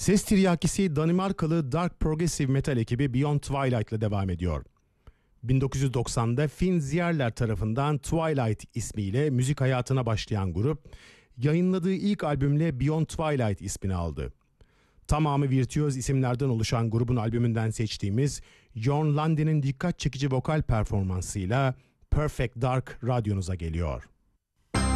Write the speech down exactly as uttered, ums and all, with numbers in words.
Ses tiryakisi Danimarkalı Dark Progressive Metal ekibi Beyond Twilight ile devam ediyor. bin dokuz yüz doksanda Finn Ziyerler tarafından Twilight ismiyle müzik hayatına başlayan grup, yayınladığı ilk albümle Beyond Twilight ismini aldı. Tamamı virtüöz isimlerden oluşan grubun albümünden seçtiğimiz Jørn Lande'nin dikkat çekici vokal performansıyla Perfect Dark radyonuza geliyor.